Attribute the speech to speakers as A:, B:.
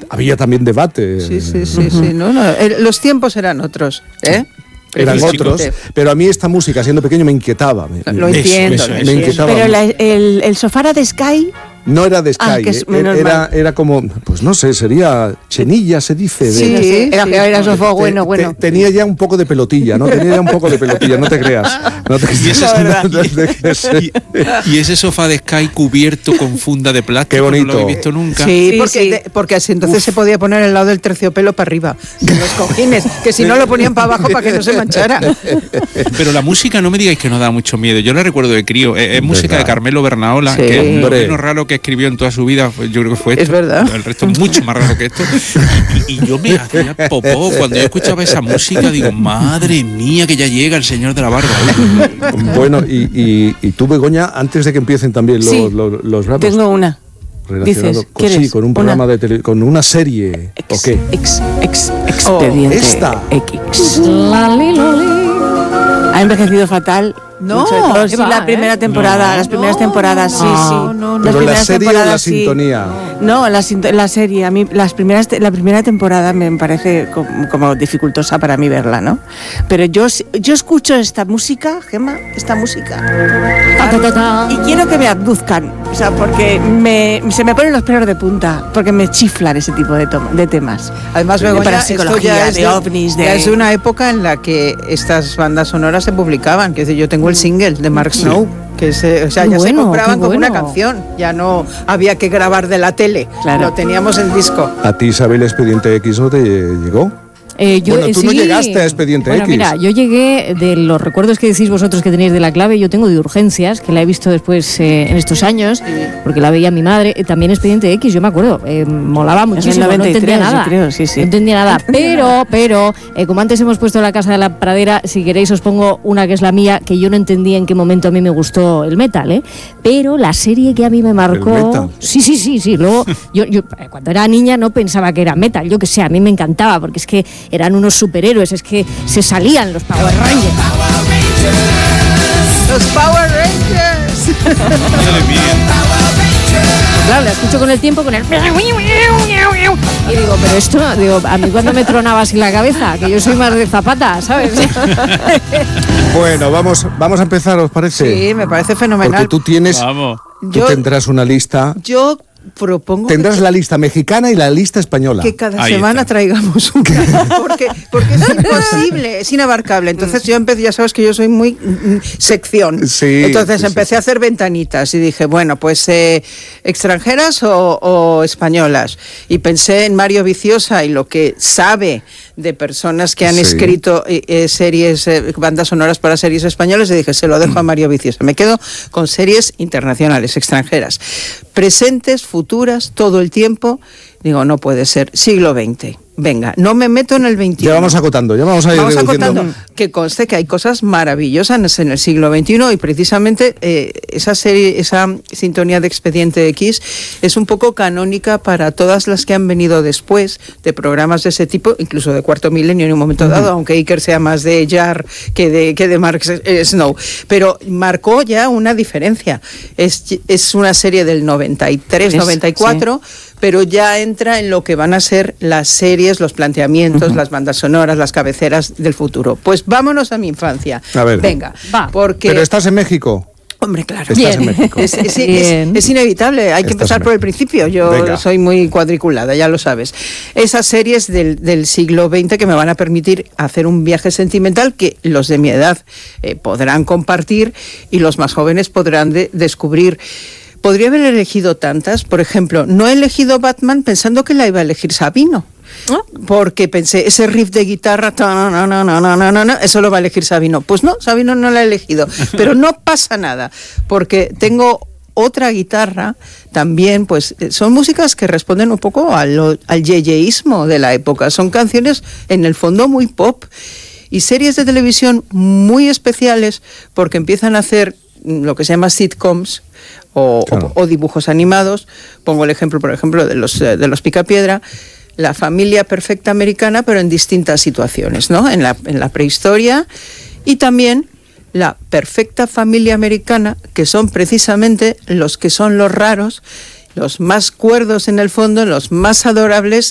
A: había también debate.
B: Sí. No, los tiempos eran otros, ¿eh?
A: Eran otros, pero a mí esta música, siendo pequeño, me inquietaba.
B: Lo entiendo.
A: Me inquietaba.
C: Pero el sofá era de Sky.
A: No era de Sky, era como, pues no sé, sería chenilla, se dice.
C: Era sofá bueno.
A: Tenía ya un poco de pelotilla, ¿no? No te creas.
D: Y ese sofá de Sky cubierto con funda de plástico.
A: Qué bonito.
D: No lo he visto nunca.
B: Sí, porque así entonces se podía poner el lado del terciopelo para arriba, de los cojines, que si no lo ponían para abajo para que no se manchara.
D: Pero la música, no me digáis que no da mucho miedo. Yo la recuerdo de crío. Es música de Carmelo Bernaola, que es lo menos raro que escribió en toda su vida, yo creo que fue esto.
B: Es verdad.
D: El resto es mucho más raro que esto. Y yo me hacía popó cuando yo escuchaba esa música. Digo, madre mía, que ya llega el señor de la barba.
A: Bueno, y tú, Begoña, antes de que empiecen también los ratos.
C: Tengo una.
A: Relacionado con un programa de televisión, con una serie. ¿O qué?
C: Expediente X. Ha envejecido fatal.
B: No,
C: sí, la primera temporada, las primeras temporadas, sí.
A: Pero la serie o la sintonía.
C: No, la serie. A mí la primera temporada me parece como dificultosa para mí verla, ¿no? Pero yo escucho esta música, Gemma, y quiero que me abduzcan, o sea, porque se me ponen los pelos de punta, porque me chiflan ese tipo de temas.
B: Además, Begoña,
C: para psicología,
B: de ovnis, es una época en la que estas bandas sonoras se publicaban, que es decir, yo tengo el single de Mark Snow, que ya se compraban como una canción, ya no había que grabar de la tele, lo teníamos en disco.
A: ¿A ti, Isabel, Expediente X no te llegó? Tú no llegaste a Expediente X.
E: Mira, yo llegué de los recuerdos que decís vosotros que tenéis de La Clave, yo tengo de Urgencias, que la he visto después en estos años, porque la veía mi madre, también Expediente X, yo me acuerdo, molaba muchísimo, 93, no entendía nada, creo, sí. No entendía nada, pero como antes hemos puesto La Casa de la Pradera, si queréis os pongo una que es la mía, que yo no entendía en qué momento a mí me gustó el metal, pero la serie que a mí me marcó... Sí, luego yo cuando era niña no pensaba que era metal, yo que sé, a mí me encantaba, porque es que eran unos superhéroes, es que se salían los Power Rangers.
B: ¡Los Power Rangers!
E: Claro, la escucho con el tiempo, con el... Y digo, pero esto, a mí cuando me tronaba así la cabeza, que yo soy más de Zapata, ¿sabes?
A: Bueno, vamos a empezar, ¿os parece?
B: Sí, me parece fenomenal.
A: Porque tú tendrás una lista...
B: Yo propongo
A: tendrás la lista mexicana y la lista española.
B: Que cada semana traigamos una, porque es imposible, es inabarcable. Entonces yo empecé, ya sabes que yo soy muy sección.
A: Sí,
B: entonces empecé a hacer ventanitas y dije, bueno, pues extranjeras o españolas. Y pensé en Mario Viciosa y lo que sabe de personas que han escrito series, bandas sonoras para series españolas, y dije, se lo dejo a Mario Viciosa. Me quedo con series internacionales, extranjeras, presentes, futuras, todo el tiempo. Digo, no puede ser, siglo XX. Venga, no me meto en el XXI.
A: Ya vamos acotando, vamos a ir reduciendo.
B: Que conste que hay cosas maravillosas en el siglo XXI y precisamente esa sintonía de Expediente X es un poco canónica para todas las que han venido después de programas de ese tipo, incluso de Cuarto Milenio en un momento dado, aunque Iker sea más de Jar que de Mark Snow. Pero marcó ya una diferencia. Es una serie del 93, 94, pero ya entra en lo que van a ser las series, los planteamientos, las bandas sonoras, las cabeceras del futuro. Pues vámonos a mi infancia.
A: A ver.
B: Venga,
A: porque... ¿Pero estás en México?
B: Hombre, claro.
A: Estás en México.
B: Es inevitable, hay que empezar por el principio. Yo soy muy cuadriculada, ya lo sabes. Esas series del siglo XX que me van a permitir hacer un viaje sentimental que los de mi edad podrán compartir y los más jóvenes podrán descubrir. Podría haber elegido tantas, por ejemplo, no he elegido Batman pensando que la iba a elegir Sabino. Porque pensé, ese riff de guitarra, eso lo va a elegir Sabino. Pues no, Sabino no la ha elegido, pero no pasa nada, porque tengo otra guitarra también, pues son músicas que responden un poco al yeyeísmo de la época, son canciones en el fondo muy pop y series de televisión muy especiales porque empiezan a hacer lo que se llama sitcoms o dibujos animados. Pongo el ejemplo, por ejemplo, de los Picapiedra, la familia perfecta americana, pero en distintas situaciones, ¿no? En la prehistoria, y también la perfecta familia americana, que son precisamente los que son los raros, los más cuerdos en el fondo, los más adorables